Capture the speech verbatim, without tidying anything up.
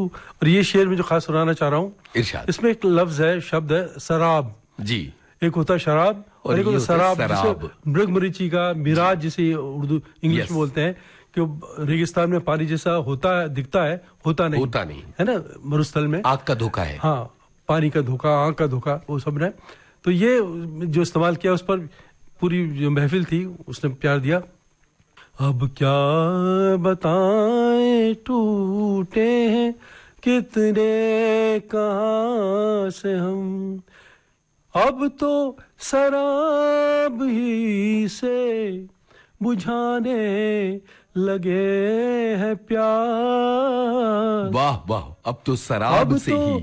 और ये शेर में जो खास सुनाना चाह रहा हूँ, इसमें एक लफ्ज है, शब्द है सराब जी। एक होता है शराब और, और एक होता है सराब, जिसे मृगमरीची का मिराज जिसे उर्दू इंग्लिश में बोलते हैं, कि रेगिस्तान में पानी जैसा होता है, दिखता है, होता नहीं होता नहीं है ना, मरुस्थल में आग का धोखा है। हाँ, पानी का धोखा, आग का धोखा, वो सब ने तो ये जो इस्तेमाल किया, उस पर पूरी जो महफिल थी उसने प्यार दिया। अब क्या बताएं टूटे हैं कितने कहाँ से हम, अब तो शराब ही से बुझाने लगे हैं प्यार। वाह वाह, अब तो शराब से ही